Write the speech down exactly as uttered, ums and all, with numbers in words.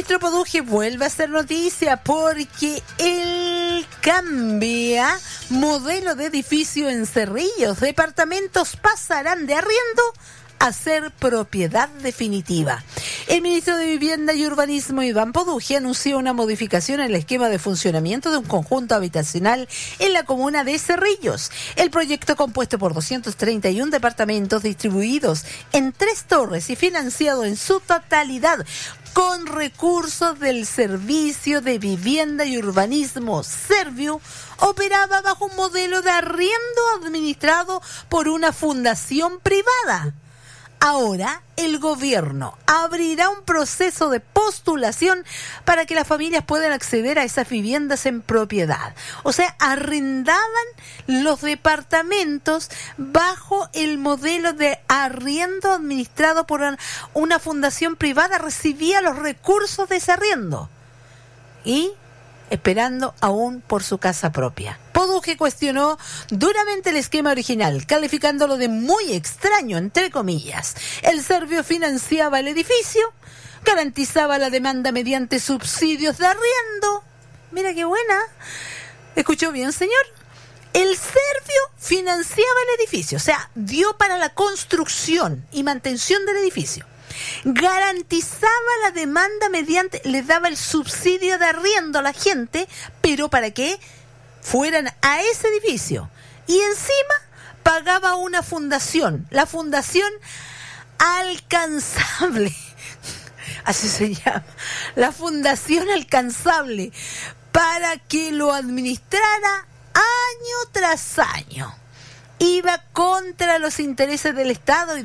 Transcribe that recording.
ministro Poduje vuelve a hacer noticia porque él cambia modelo de edificio en Cerrillos. Departamentos pasarán de arriendo a ser propiedad definitiva. El ministro de Vivienda y Urbanismo, Iván Poduje, anunció una modificación en el esquema de funcionamiento de un conjunto habitacional en la comuna de Cerrillos. El proyecto, compuesto por doscientos treinta y uno departamentos distribuidos en tres torres y financiado en su totalidad con recursos del Servicio de Vivienda y Urbanismo Serviu, operaba bajo un modelo de arriendo administrado por una fundación privada. Ahora, el gobierno abrirá un proceso de postulación para que las familias puedan acceder a esas viviendas en propiedad. O sea, arrendaban los departamentos bajo el modelo de arriendo administrado por una fundación privada, recibía los recursos de ese arriendo y esperando aún por su casa propia. Poduje cuestionó duramente el esquema original, calificándolo de muy extraño, entre comillas. El Servio financiaba el edificio, garantizaba la demanda mediante subsidios de arriendo. Mira qué buena. ¿Escuchó bien, señor? El Servio financiaba el edificio, o sea, dio para la construcción y mantención del edificio. Garantizaba la demanda mediante, les daba el subsidio de arriendo a la gente, pero para que fueran a ese edificio. Y encima pagaba una fundación, la Fundación Alcanzable, así se llama, la Fundación Alcanzable, para que lo administrara año tras año. Iba contra los intereses del Estado y